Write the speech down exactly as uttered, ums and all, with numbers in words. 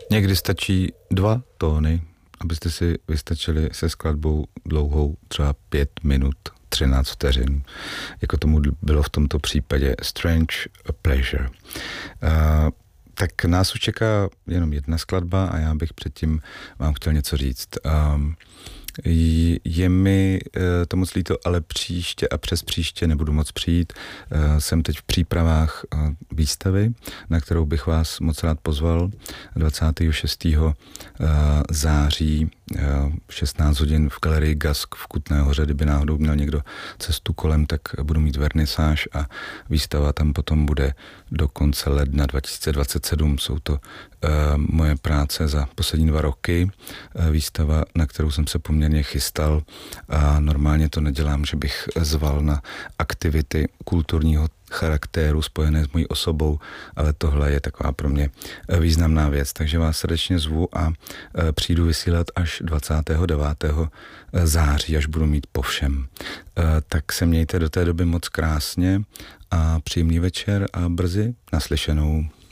Někdy stačí dva tóny, abyste si vystačili se skladbou dlouhou třeba pět minut, třináct vteřin, jako tomu bylo v tomto případě Strange Pleasure. Uh, tak nás už čeká jenom jedna skladba a já bych předtím vám chtěl něco říct. Um, Je mi to moc líto, ale příště a přes příště nebudu moc přijít. Jsem teď v přípravách výstavy, na kterou bych vás moc rád pozval dvacátého šestého září šestnáct hodin v galerii Gask v Kutné Hoře. Kdyby náhodou měl někdo cestu kolem, tak budu mít vernisáž a výstava tam potom bude do konce ledna dva tisíce dvacet sedm. Jsou to moje práce za poslední dva roky. Výstava, na kterou jsem se poměrně chystal a normálně to nedělám, že bych zval na aktivity kulturního charakteru spojené s mojí osobou, ale tohle je taková pro mě významná věc, takže vás srdečně zvu a přijdu vysílat až dvacátého devátého září, až budu mít po všem. Tak se mějte do té doby moc krásně a příjemný večer a brzy naslyšenou.